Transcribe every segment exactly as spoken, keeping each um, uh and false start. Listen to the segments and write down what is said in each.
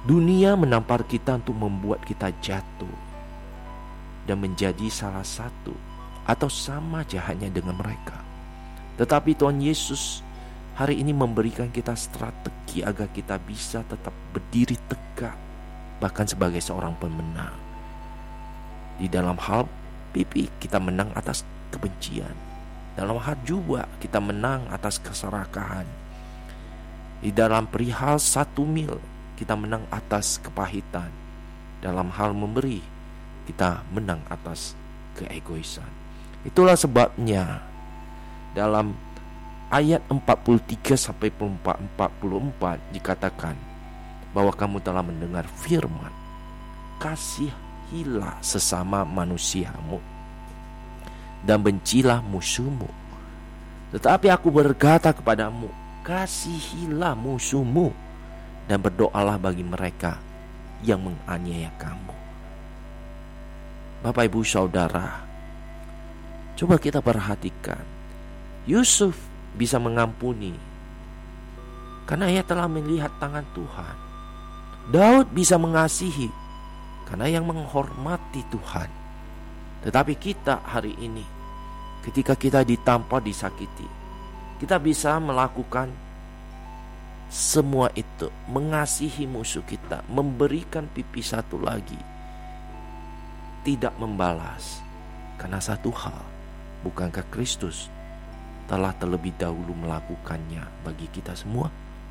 Dunia menampar kita untuk membuat kita jatuh dan menjadi salah satu atau sama jahatnya dengan mereka. Tetapi Tuhan Yesus hari ini memberikan kita strategi agar kita bisa tetap berdiri tegak, bahkan sebagai seorang pemenang. Di dalam hal pipi kita menang atas kebencian, dalam hal juga kita menang atas keserakahan. Di dalam perihal satu mil kita menang atas kepahitan. Dalam hal memberi kita menang atas keegoisan. Itulah sebabnya dalam ayat empat puluh tiga sampai empat puluh empat dikatakan bahwa kamu telah mendengar firman, kasihilah sesama manusiamu dan bencilah musuhmu. Tetapi aku berkata kepadamu, kasihilah musuhmu dan berdoalah bagi mereka yang menganiaya kamu. Bapak, Ibu, Saudara, coba kita perhatikan. Yusuf bisa mengampuni karena ia telah melihat tangan Tuhan. Daud bisa mengasihi karena yang menghormati Tuhan. Tetapi kita hari ini, ketika kita ditampar, disakiti, kita bisa melakukan semua itu, mengasihi musuh kita, memberikan pipi satu lagi, tidak membalas. Karena satu hal, bukankah Kristus telah terlebih dahulu melakukannya bagi kita semua?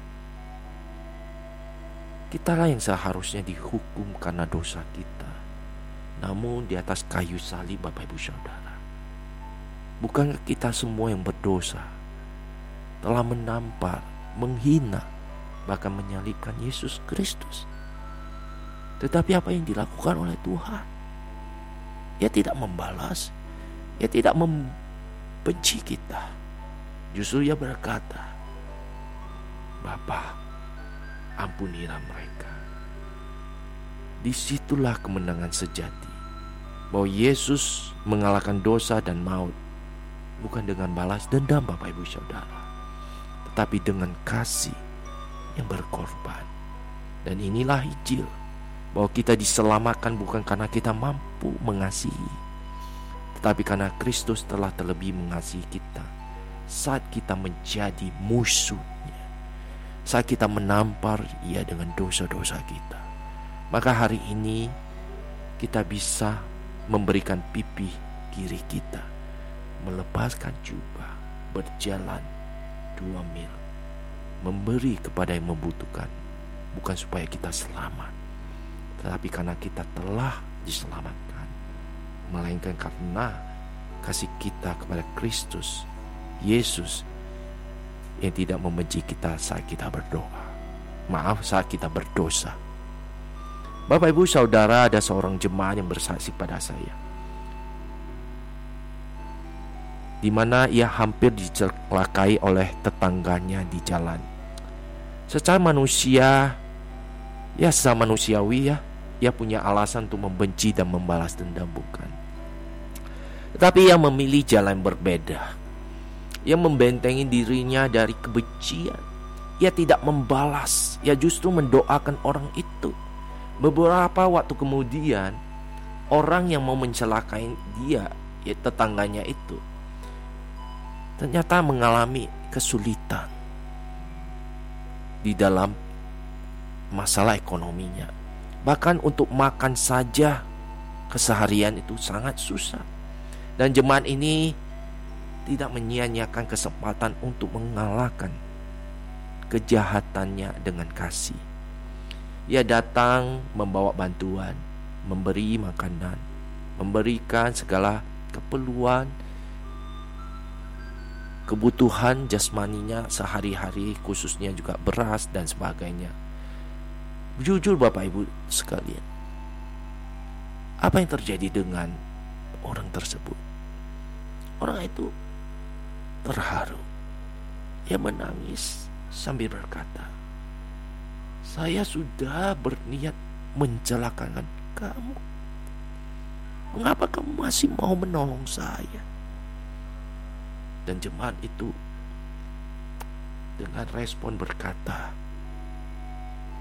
Kitalah yang seharusnya dihukum karena dosa kita, namun di atas kayu salib, Bapak, Ibu, Saudara, bukankah kita semua yang berdosa telah menampar, menghina, bahkan menyalibkan Yesus Kristus? Tetapi apa yang dilakukan oleh Tuhan? Ia tidak membalas, Ia tidak membenci kita. Justru Ia berkata, Bapa, ampunilah mereka. Disitulah kemenangan sejati, bahwa Yesus mengalahkan dosa dan maut, bukan dengan balas dendam, Bapak, Ibu, Saudara, tetapi dengan kasih yang berkorban. Dan inilah Injil, bahwa kita diselamatkan bukan karena kita mampu mengasihi, tetapi karena Kristus telah terlebih mengasihi kita saat kita menjadi musuhnya, saat kita menampar Ia dengan dosa-dosa kita. Maka hari ini kita bisa memberikan pipi kiri kita, melepaskan jubah, berjalan dua mil, memberi kepada yang membutuhkan, bukan supaya kita selamat, tetapi karena kita telah diselamatkan, melainkan karena kasih kita kepada Kristus Yesus yang tidak membenci kita saat kita berdoa, maaf, saat kita berdosa. Bapak, Ibu, Saudara, ada seorang jemaat yang bersaksi pada saya, di mana ia hampir dicelakai oleh tetangganya di jalan. Secara manusia, ya secara manusiawi ya, ia punya alasan untuk membenci dan membalas dendam, bukan. Tetapi ia memilih jalan berbeda. Ia membentengi dirinya dari kebencian. Ia tidak membalas, ia justru mendoakan orang itu. Beberapa waktu kemudian, orang yang mau mencelakai dia, ya tetangganya itu, ternyata mengalami kesulitan di dalam masalah ekonominya. Bahkan untuk makan saja keseharian itu sangat susah. Dan jemaat ini tidak menyia-nyiakan kesempatan untuk mengalahkan kejahatannya dengan kasih. Ia datang membawa bantuan, memberi makanan, memberikan segala keperluan, kebutuhan jasmaninya sehari-hari, khususnya juga beras dan sebagainya. Jujur Bapak Ibu sekalian, apa yang terjadi dengan orang tersebut? Orang itu terharu. Ia menangis sambil berkata, saya sudah berniat mencelakakan kamu. Mengapa kamu masih mau menolong saya? Dan jemaat itu dengan respon berkata, karena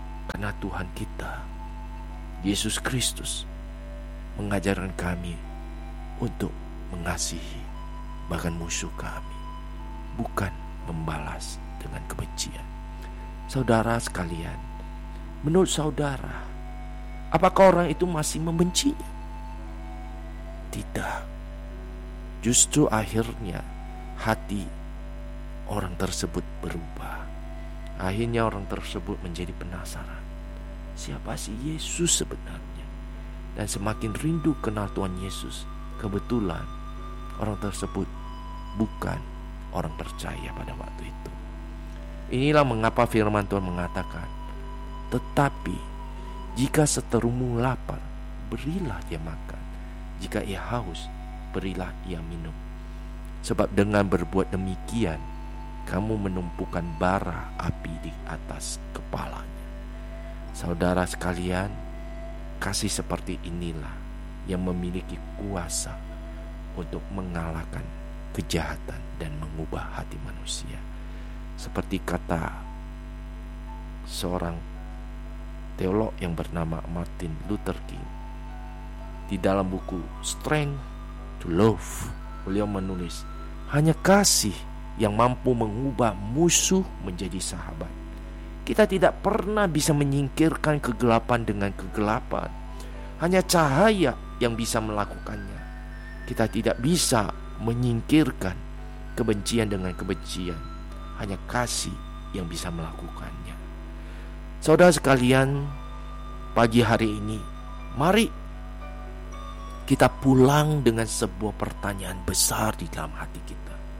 Karena Tuhan kita, Yesus Kristus, mengajarkan kami untuk mengasihi bahkan musuh kami, bukan membalas dengan kebencian. Saudara sekalian, menurut saudara, apakah orang itu masih membencinya? Tidak. Justru akhirnya hati orang tersebut berubah. Akhirnya orang tersebut menjadi penasaran, siapa sih Yesus sebenarnya? Dan semakin rindu kenal Tuhan Yesus. Kebetulan orang tersebut bukan orang percaya pada waktu itu. Inilah mengapa firman Tuhan mengatakan, tetapi jika seterumu lapar, berilah dia makan. Jika ia haus, berilah ia minum. Sebab dengan berbuat demikian, kamu menumpukan bara api di atas kepalanya. Saudara sekalian, kasih seperti inilah yang memiliki kuasa untuk mengalahkan kejahatan dan mengubah hati manusia. Seperti kata seorang teolog yang bernama Martin Luther King di dalam buku Strength to Love, beliau menulis, hanya kasih yang mampu mengubah musuh menjadi sahabat. Kita tidak pernah bisa menyingkirkan kegelapan dengan kegelapan. Hanya cahaya yang bisa melakukannya. Kita tidak bisa menyingkirkan kebencian dengan kebencian. Hanya kasih yang bisa melakukannya. Saudara sekalian, pagi hari ini, mari kita pulang dengan sebuah pertanyaan besar di dalam hati kita.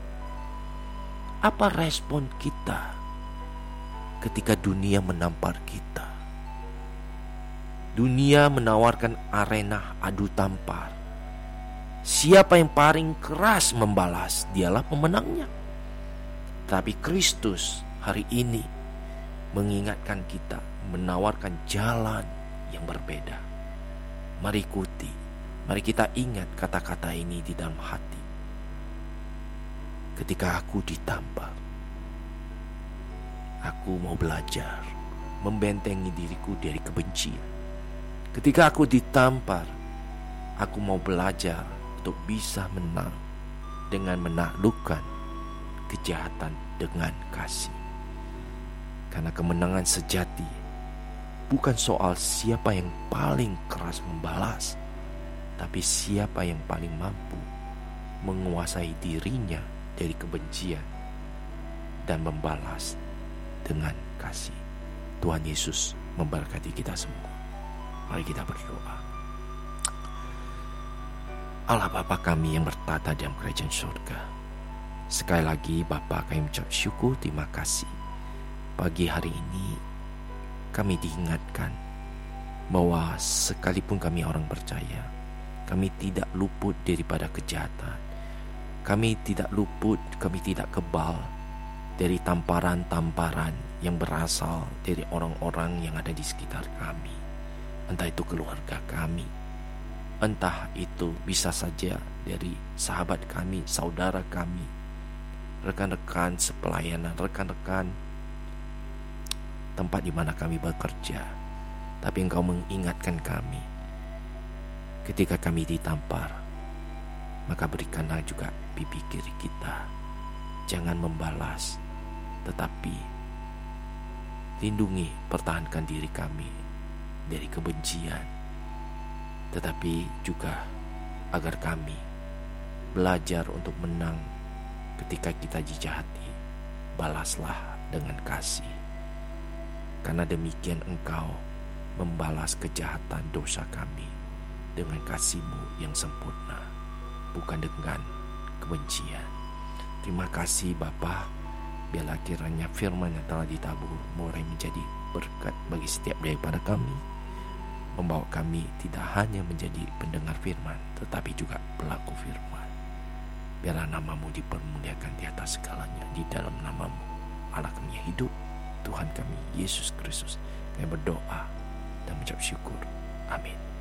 Apa respon kita ketika dunia menampar kita? Dunia menawarkan arena adu tampar. Siapa yang paling keras membalas, dialah pemenangnya. Tapi Kristus hari ini mengingatkan kita, menawarkan jalan yang berbeda. Mari ikuti, mari kita ingat kata-kata ini di dalam hati. Ketika aku ditampar, aku mau belajar membentengi diriku dari kebencian. Ketika aku ditampar, aku mau belajar untuk bisa menang dengan menaklukkan kejahatan dengan kasih. Karena kemenangan sejati bukan soal siapa yang paling keras membalas, tapi siapa yang paling mampu menguasai dirinya dari kebencian dan membalas dengan kasih. Tuhan Yesus memberkati kita semua. Mari kita berdoa. Allah Bapa kami yang bertata dalam kerajaan surga, sekali lagi Bapa, kami mengucap syukur, terima kasih. Pagi hari ini kami diingatkan bahwa sekalipun kami orang percaya, kami tidak luput daripada kejahatan. Kami tidak luput, kami tidak kebal dari tamparan-tamparan yang berasal dari orang-orang yang ada di sekitar kami. Entah itu keluarga kami, entah itu bisa saja dari sahabat kami, saudara kami, rekan-rekan sepelayanan, rekan-rekan tempat di mana kami bekerja. Tapi Engkau mengingatkan kami, ketika kami ditampar, maka berikanlah juga pipi kiri kita. Jangan membalas, tetapi lindungi, pertahankan diri kami dari kebencian. Tetapi juga agar kami belajar untuk menang ketika kita dijahati. Balaslah dengan kasih, karena demikian Engkau membalas kejahatan dosa kami dengan kasih-Mu yang sempurna, bukan dengan kebencian. Terima kasih Bapa, biarlah kiranya firman yang telah ditabur mulai menjadi berkat bagi setiap daripada kami, membawa kami tidak hanya menjadi pendengar firman, tetapi juga pelaku firman. Biarlah nama-Mu dipermuliakan di atas segalanya. Di dalam nama-Mu Allah kami yang hidup, Tuhan kami Yesus Kristus, kami berdoa dan mengucap syukur. Amin.